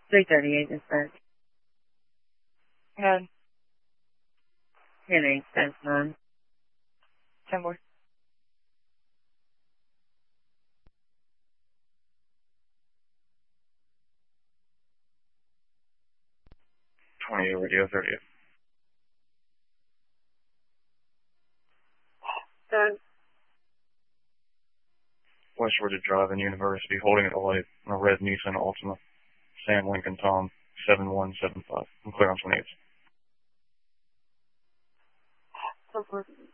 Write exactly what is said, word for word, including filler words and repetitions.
three thirty-eight dispatch. None. ten eight, that's none. ten more. twenty radio thirtieth. Done. Westward to Drive in University, holding at the light in a red Nissan Altima. Sam Lincoln Tom, seven one seven five. I'm clear on twenty-eight. ten four.